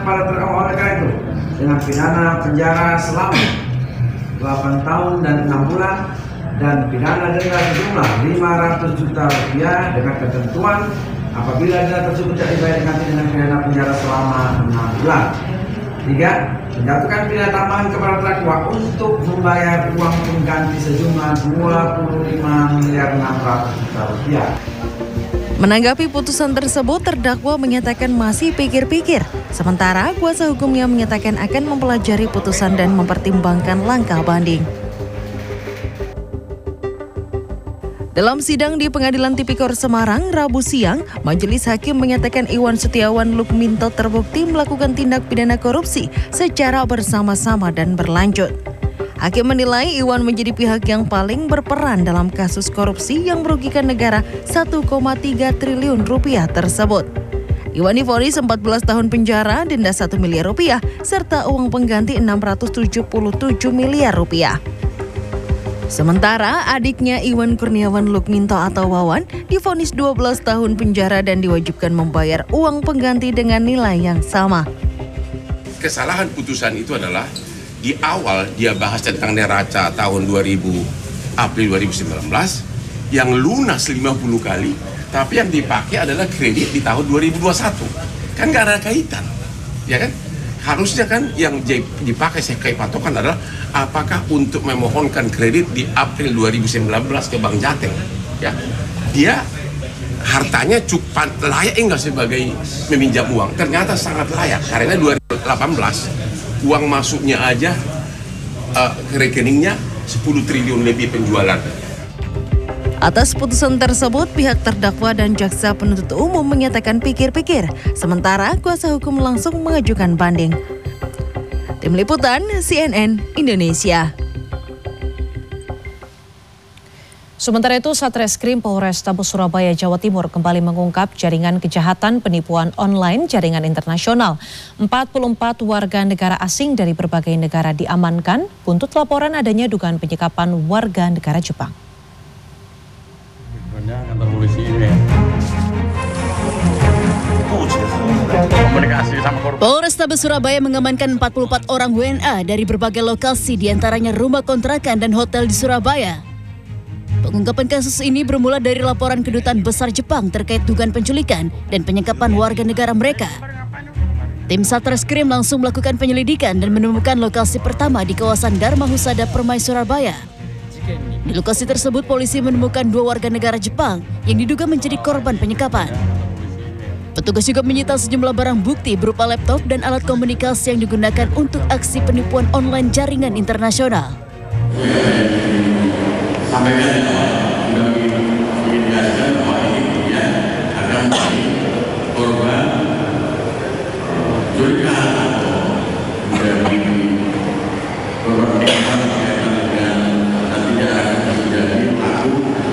kepada terdakwa mereka itu dengan pidana penjara selama 8 tahun dan 6 bulan dan pidana denda sejumlah 500 juta rupiah dengan ketentuan apabila denda tersebut tidak dibayar ganti dengan pidana penjara selama 6 bulan. 3. Menjatuhkan pidana tambahan kepada terdakwa untuk membayar uang pengganti sejumlah 25.600.000 rupiah. Menanggapi putusan tersebut, terdakwa menyatakan masih pikir-pikir. Sementara kuasa hukumnya menyatakan akan mempelajari putusan dan mempertimbangkan langkah banding. Dalam sidang di Pengadilan Tipikor Semarang, Rabu siang, Majelis Hakim menyatakan Iwan Setiawan Lukminto terbukti melakukan tindak pidana korupsi secara bersama-sama dan berlanjut. Hakim menilai Iwan menjadi pihak yang paling berperan dalam kasus korupsi yang merugikan negara 1,3 triliun rupiah tersebut. Iwan divonis 14 tahun penjara, denda 1 miliar rupiah, serta uang pengganti 677 miliar rupiah. Sementara adiknya Iwan Kurniawan Lukminto atau Wawan divonis 12 tahun penjara dan diwajibkan membayar uang pengganti dengan nilai yang sama. Kesalahan putusan itu adalah di awal dia bahas tentang neraca tahun April 2019 yang lunas 50 kali, tapi yang dipakai adalah kredit di tahun 2021. Kan gak ada kaitan, ya kan? Harusnya kan yang dipakai sebagai patokan adalah apakah untuk memohonkan kredit di April 2019 ke Bank Jateng, ya. Dia hartanya cukup layak enggak sebagai meminjam uang? Ternyata sangat layak karena 2018 uang masuknya aja ke rekeningnya 10 triliun lebih penjualan. Atas putusan tersebut, pihak terdakwa dan jaksa penuntut umum menyatakan pikir-pikir, sementara kuasa hukum langsung mengajukan banding. Tim Liputan CNN Indonesia. Sementara itu, Satreskrim Polrestabes Surabaya, Jawa Timur kembali mengungkap jaringan kejahatan penipuan online jaringan internasional. 44 warga negara asing dari berbagai negara diamankan buntut laporan adanya dugaan penyekapan warga negara Jepang. Polrestabes Surabaya mengamankan 44 orang WNA dari berbagai lokasi, diantaranya rumah kontrakan dan hotel di Surabaya. Pengungkapan kasus ini bermula dari laporan Kedutaan Besar Jepang terkait dugaan penculikan dan penyekapan warga negara mereka. Tim Satreskrim langsung melakukan penyelidikan dan menemukan lokasi pertama di kawasan Dharma Husada Permai, Surabaya. Di lokasi tersebut, polisi menemukan 2 warga negara Jepang yang diduga menjadi korban penyekapan. Petugas juga menyita sejumlah barang bukti berupa laptop dan alat komunikasi yang digunakan untuk aksi penipuan online jaringan internasional. Sampaikan sudah diindikasikan bahwa ini punya akan menjadi korban curigaan atau menjadi korban penipuan berkaitan dengan nantinya akan menjadi pelaku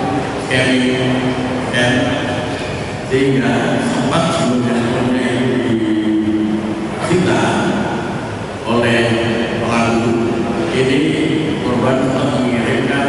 dan sehingga sempat sebelumnya disita oleh pelaku ini korban mengirimkan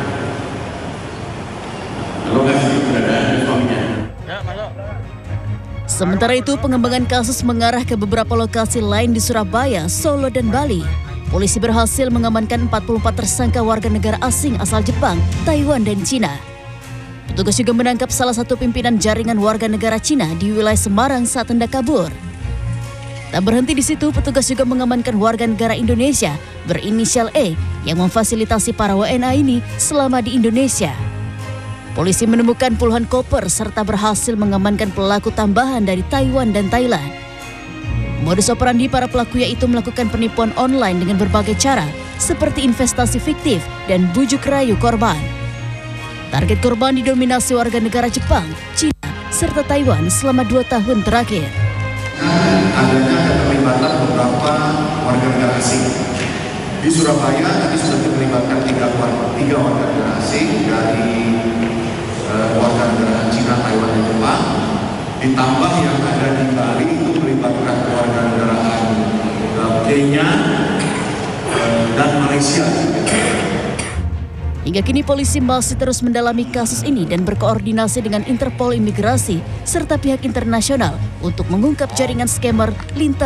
Sementara itu, pengembangan kasus mengarah ke beberapa lokasi lain di Surabaya, Solo, dan Bali. Polisi berhasil mengamankan 44 tersangka warga negara asing asal Jepang, Taiwan, dan Cina. Petugas juga menangkap salah satu pimpinan jaringan warga negara Cina di wilayah Semarang saat hendak kabur. Tak berhenti di situ, petugas juga mengamankan warga negara Indonesia berinisial E yang memfasilitasi para WNA ini selama di Indonesia. Polisi menemukan puluhan koper serta berhasil mengamankan pelaku tambahan dari Taiwan dan Thailand. Modus operandi para pelaku yaitu melakukan penipuan online dengan berbagai cara, seperti investasi fiktif dan bujuk rayu korban. Target korban didominasi warga negara Jepang, Cina, serta Taiwan selama 2 tahun terakhir. Adanya keterlibatan beberapa warga negara asing. Di Surabaya tadi sudah terlibatkan 3 warga negara asing dari warga negara Cina, Taiwan, dan Jepang. Ditambah yang ada di Bali itu melibatkan warga negaraan Kenya dan Malaysia. Hingga kini polisi masih terus mendalami kasus ini dan berkoordinasi dengan Interpol Imigrasi serta pihak internasional untuk mengungkap jaringan scammer lintas